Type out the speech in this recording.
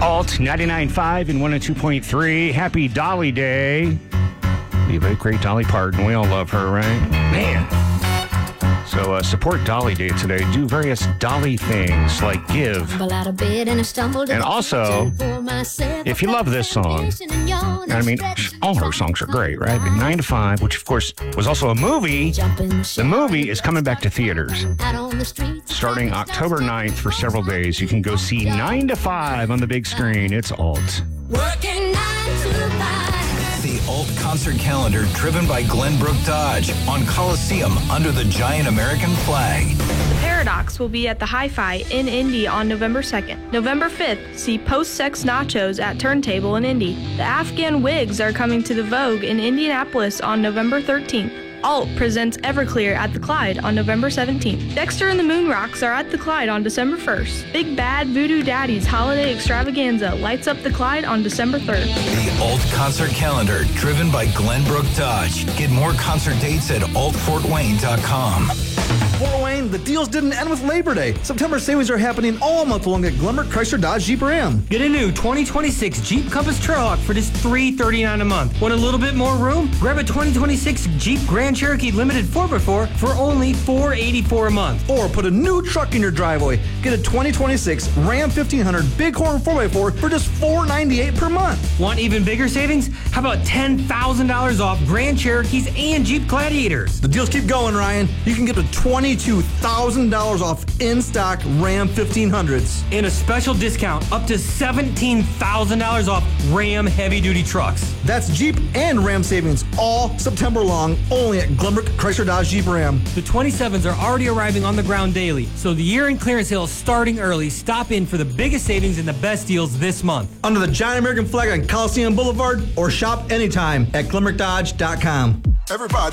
Alt 99.5 and 102.3. Happy Dolly Day. The late great Dolly Parton. We all love her, right? Man. So support Dolly Day today. Do various Dolly things like give. And also, if you love this song, I mean, all her songs are great, right? 9 to 5, which of course was also a movie. The movie is coming back to theaters. Starting October 9th for several days. You can go see 9 to 5 on the big screen. It's Alt. Working 9 to 5. The Alt concert calendar driven by Glenbrook Dodge on Coliseum under the giant American flag. The Paradox will be at the Hi-Fi in Indy on November 2nd. November 5th, see Post-Sex Nachos at Turntable in Indy. The Afghan Wigs are coming to the Vogue in Indianapolis on November 13th. Alt presents Everclear at the Clyde on November 17th. Dexter and the Moonrocks are at the Clyde on December 1st. Big Bad Voodoo Daddy's Holiday Extravaganza lights up the Clyde on December 3rd. The Alt concert calendar driven by Glenbrook Dodge. Get more concert dates at altfortwayne.com. Fort Wayne, the deals didn't end with Labor Day. September savings are happening all month long at Glenbrook Chrysler Dodge Jeep Ram. Get a new 2026 Jeep Compass Trailhawk for just $339 a month. Want a little bit more room? Grab a 2026 Jeep Grand Cherokee Limited 4x4 for only $484 a month. Or put a new truck in your driveway. Get a 2026 Ram 1500 Bighorn 4x4 for just $498 per month. Want even bigger savings? How about $10,000 off Grand Cherokees and Jeep Gladiators? The deals keep going, Ryan. You can get a $22,000 off in-stock Ram 1500s. And a special discount up to $17,000 off Ram heavy-duty trucks. That's Jeep and Ram savings all September long, only at Glenbrook Chrysler Dodge Jeep Ram. The 27s are already arriving on the ground daily, so the year-end clearance sale is starting early. Stop in for the biggest savings and the best deals this month. Under the giant American flag on Coliseum Boulevard, or shop anytime at GlenbrookDodge.com. Everybody